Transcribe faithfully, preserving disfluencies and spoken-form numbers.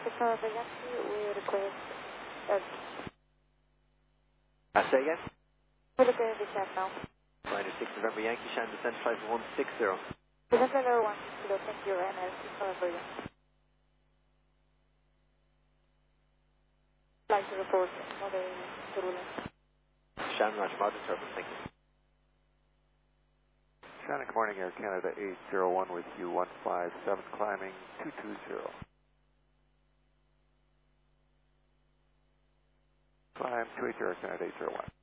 November Yankee, we request, uh, I say again? we look at the chat now. Rider six November Yankee, Shannon descent flight one six zero. Descent level one six zero, thank you, N L six November Yankee. Like to report, model turbulence. Shannon, Roger, modern turbulence, thank you. Shannon, good morning, Air Canada eight zero one with you, one five seven, climbing two two zero. Climb two eight zero, Canada eight zero one.